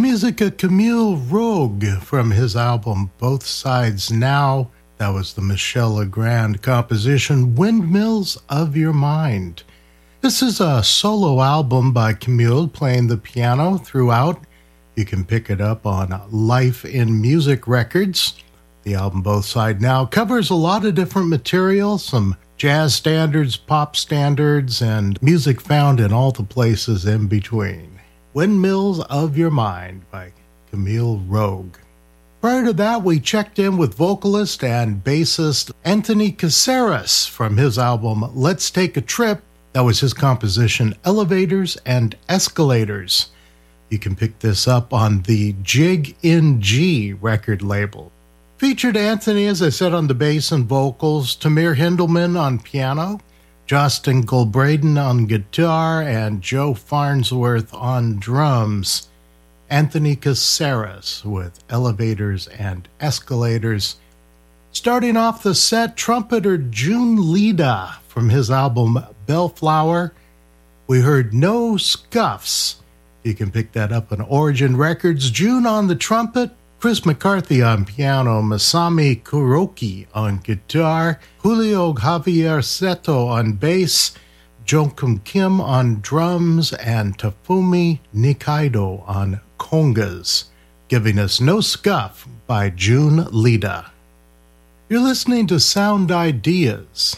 music of Camille Rogue from his album Both Sides Now. That was the Michel Legrand composition Windmills of Your Mind. This is a solo album by Camille playing the piano throughout. You can pick it up on Life in Music Records. The album Both Sides Now covers a lot of different material, some jazz standards, pop standards, and music found in all the places in between. Windmills of Your Mind by Camille Rogue. Prior to that, we checked in with vocalist and bassist Anthony Caceres from his album Let's Take a Trip. That was his composition Elevators and Escalators. You can pick this up on the Jig in G record label. Featured Anthony, as I said, on the bass and vocals, Tamir Hindelman on piano, Justin Goldbraden on guitar, and Joe Farnsworth on drums. Anthony Caceres with Elevators and Escalators. Starting off the set, trumpeter June Lida from his album Bellflower. We heard No Scuffs. You can pick that up on Origin Records. June on the trumpet, Chris McCarthy on piano, Masami Kuroki on guitar, Julio Javier Seto on bass, Jokum Kim on drums, and Tafumi Nikaido on congas, giving us No Scuff by June Lida. You're listening to Sound Ideas.